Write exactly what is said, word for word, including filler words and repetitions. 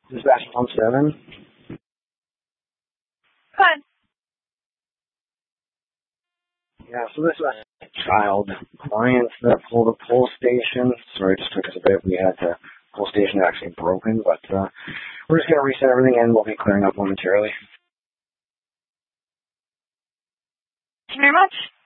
Dispatch one seven. Good. Yeah, so this is a child client that pulled a pull station. Sorry, it just took us a bit. We had the pull station actually broken, but uh, we're just going to reset everything and we'll be clearing up momentarily. Thank you very much.